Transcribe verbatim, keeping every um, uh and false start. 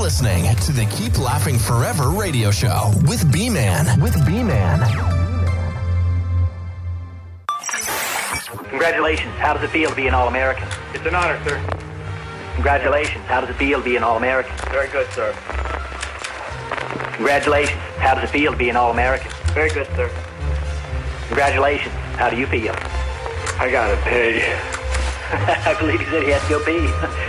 listening to the Keep Laughing Forever radio show with B-Man. With B-Man. Congratulations. How does it feel to be an All-American? It's an honor, sir. Congratulations. How does it feel to be an All-American? Very good, sir. Congratulations. How does it feel to be an All-American? Very good, sir. Congratulations. How do you feel? I gotta pee. I believe he said he had to go pee.